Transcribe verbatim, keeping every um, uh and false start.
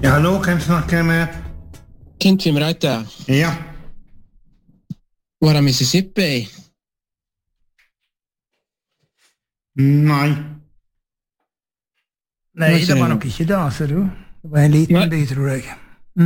Ja, hallo, hvem snakker jeg med? Kent Reite. Ja. Var det Mississippi? Nei. Nei, det var nok ikke det, ser du. Det var en liten by, tror jeg.